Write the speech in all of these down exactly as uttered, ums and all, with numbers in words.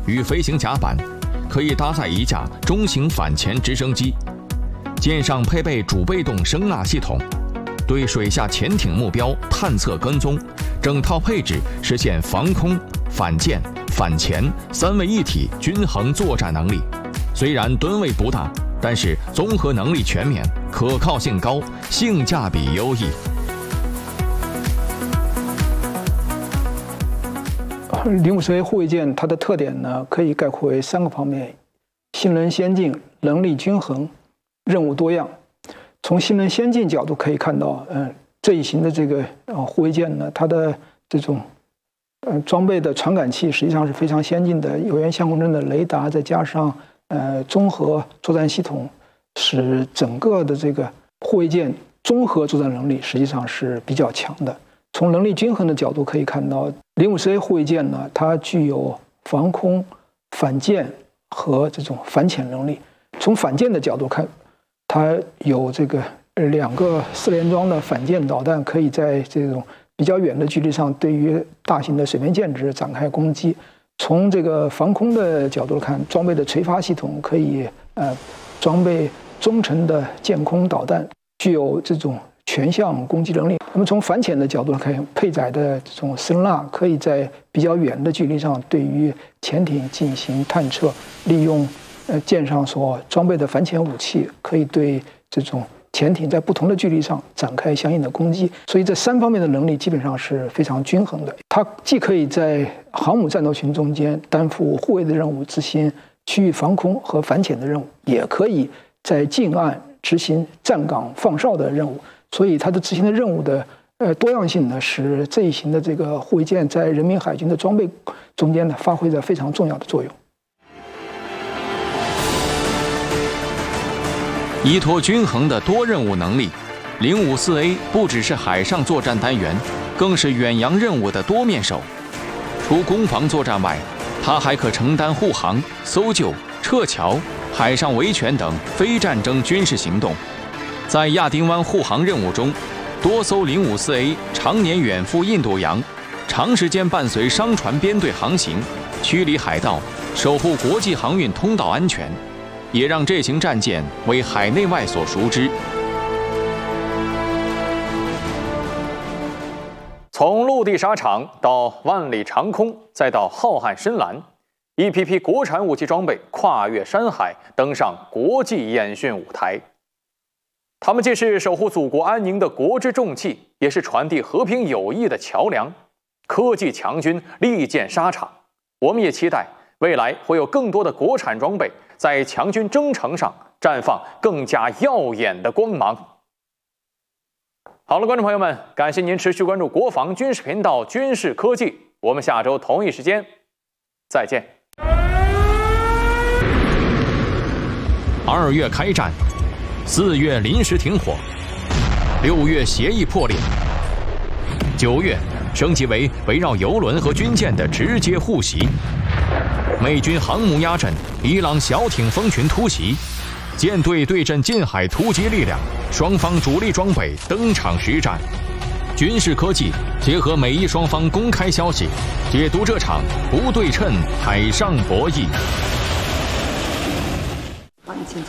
与飞行甲板，可以搭载一架中型反潜直升机，舰上配备主被动声纳系统，对水下潜艇目标探测跟踪，整套配置实现防空、反舰、反潜三位一体均衡作战能力。虽然吨位不大，但是综合能力全面，可靠性高，性价比优异。 零五四 A 护卫舰它的特点呢，可以概括为三个方面：性能先进、能力均衡、任务多样。从性能先进角度可以看到，嗯，这一型的这个呃护卫舰呢，它的这种呃装备的传感器实际上是非常先进的，有源相控阵的雷达，再加上呃综合作战系统，使整个的这个护卫舰综合作战能力实际上是比较强的。从能力均衡的角度可以看到，零五四 A 护卫舰呢，它具有防空、反舰和这种反潜能力。从反舰的角度看，它有这个两个四连装的反舰导弹，可以在这种比较远的距离上对于大型的水面舰只展开攻击。从这个防空的角度看，装备的垂发系统可以呃装备中程的舰空导弹，具有这种全向攻击能力。那么从反潜的角度看，配载的这种声纳可以在比较远的距离上对于潜艇进行探测，利用呃舰上所装备的反潜武器，可以对这种潜艇在不同的距离上展开相应的攻击。所以这三方面的能力基本上是非常均衡的。它既可以在航母战斗群中间担负护卫的任务，执行区域防空和反潜的任务，也可以在近岸执行站岗放哨的任务。所以它的执行的任务的呃多样性呢，使这一型的这个护卫舰在人民海军的装备中间呢，发挥着非常重要的作用。 依托均衡的多任务能力，零五四 A 不只是海上作战单元，更是远洋任务的多面手。除攻防作战外，它还可承担护航、搜救、撤侨、海上维权等非战争军事行动。在亚丁湾护航任务中，多艘零五四 A 常年远赴印度洋，长时间伴随商船编队航行，驱离海盗，守护国际航运通道安全，也让这型战舰为海内外所熟知。 从陆地沙场到万里长空，再到浩瀚深蓝，一批批国产武器装备跨越山海，登上国际演训舞台。他们既是守护祖国安宁的国之重器，也是传递和平友谊的桥梁。科技强军利剑沙场，我们也期待未来会有更多的国产装备在强军征程上绽放更加耀眼的光芒。好了，观众朋友们，感谢您持续关注国防军事频道军事科技，我们下周同一时间再见。 二月开战，四月临时停火，六月协议破裂，九月升级为围绕油轮和军舰的直接互袭。美军航母压阵，伊朗小艇蜂群突袭，舰队对阵近海突击力量，双方主力装备登场实战。军事科技结合美伊双方公开消息，解读这场不对称海上博弈。 好，你请坐。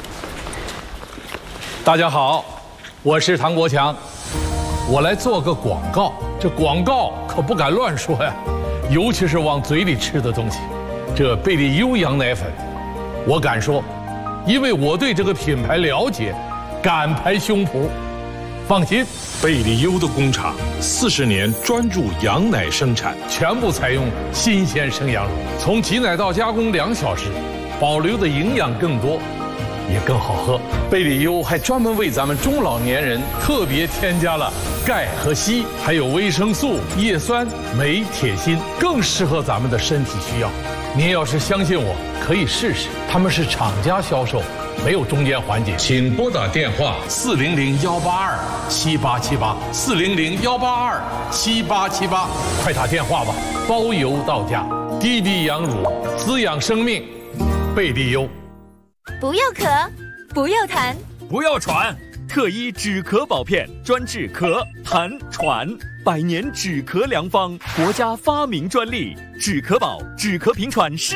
大家好，我是唐国强，我来做个广告。这广告可不敢乱说呀，尤其是往嘴里吃的东西。这贝利优羊奶粉，我敢说，因为我对这个品牌了解，敢拍胸脯。放心， 贝利优的工厂四十年专注羊奶生产， 全部采用新鲜生羊乳，从挤奶到加工两小时，保留的营养更多，也更好喝。贝利优还专门为咱们中老年人特别添加了钙和硒，还有维生素、叶酸、镁、铁、锌，更适合咱们的身体需要。您要是相信我，可以试试。他们是厂家销售，没有中间环节。请拨打电话四零零幺八二七八七八四零零幺八二七八七八，快打电话吧，包邮到家。滴滴羊乳，滋养生命，贝利优。 不要咳，不要痰， 不要喘，特医止咳宝片，专治咳、痰、喘，百年止咳良方，国家发明专利，止咳宝，止咳平喘。